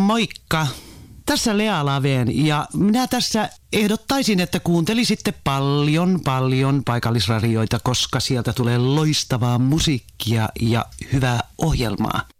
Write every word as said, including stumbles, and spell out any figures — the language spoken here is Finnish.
Moikka! Tässä Lea Laveen ja minä tässä ehdottaisin, että kuuntelisitte paljon, paljon paikallisradioita, koska sieltä tulee loistavaa musiikkia ja hyvää ohjelmaa.